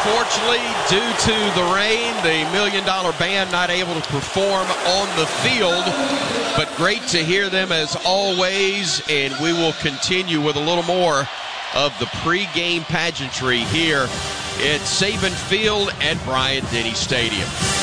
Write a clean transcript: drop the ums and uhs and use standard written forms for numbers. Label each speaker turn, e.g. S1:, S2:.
S1: unfortunately, due to the rain, the $1 Million Band not able to perform on the field, but great to hear them as always, and we will continue with a little more of the pregame pageantry here at Saban Field at Bryant-Denny Stadium.